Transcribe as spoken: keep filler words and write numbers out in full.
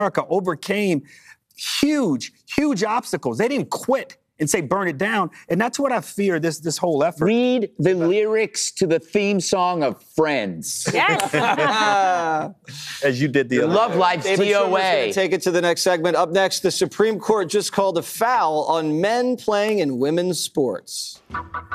America overcame huge, huge obstacles. They didn't quit and say, burn it down. And that's what I fear this this whole effort. Read the lyrics to the theme song of Friends. Yes. As you did the other Love day. Life's David D O Schwimmer's A. gonna take it to the next segment. Up next, the Supreme Court just called a foul on men playing in women's sports.